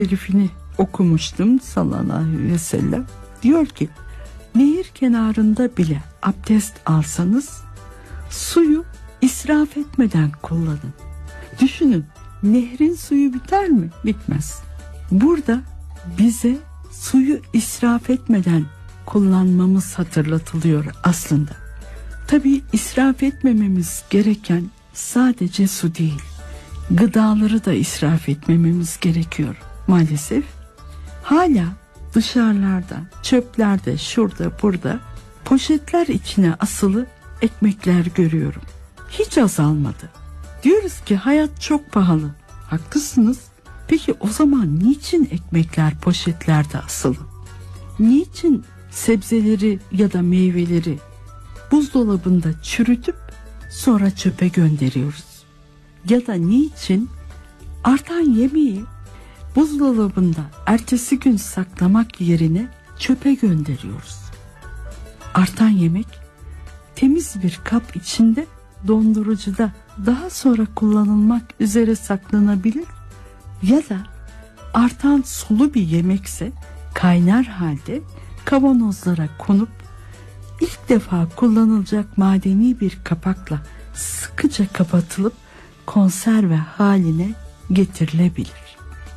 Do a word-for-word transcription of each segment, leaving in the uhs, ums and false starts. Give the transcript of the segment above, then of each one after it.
Şerifini okumuştum sallallahu aleyhi ve sellem. Diyor ki, nehir kenarında bile abdest alsanız suyu israf etmeden kullanın. Düşünün, nehrin suyu biter mi? Bitmez. Burada bize suyu israf etmeden kullanmamız hatırlatılıyor aslında. Tabii israf etmememiz gereken sadece su değil, gıdaları da israf etmememiz gerekiyor maalesef. Hala dışarılarda, çöplerde, şurada burada poşetler içine asılı ekmekler görüyorum. Hiç azalmadı. Diyoruz ki hayat çok pahalı. Haklısınız. Peki o zaman niçin ekmekler poşetlerde asılı? Niçin sebzeleri ya da meyveleri buzdolabında çürütüp sonra çöpe gönderiyoruz? Ya da niçin artan yemeği buzdolabında ertesi gün saklamak yerine çöpe gönderiyoruz? Artan yemek temiz bir kap içinde dondurucuda daha sonra kullanılmak üzere saklanabilir ya da artan sulu bir yemekse kaynar halde kavanozlara konup ilk defa kullanılacak madeni bir kapakla sıkıca kapatılıp konserve haline getirilebilir.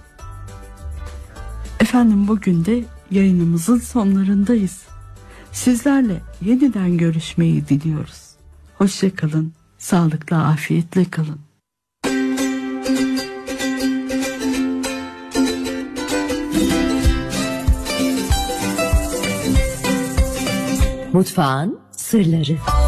Efendim, bugün de yayınımızın sonlarındayız. Sizlerle yeniden görüşmeyi diliyoruz. Hoşça kalın, sağlıkla, afiyetle kalın. Mutfağın sırları.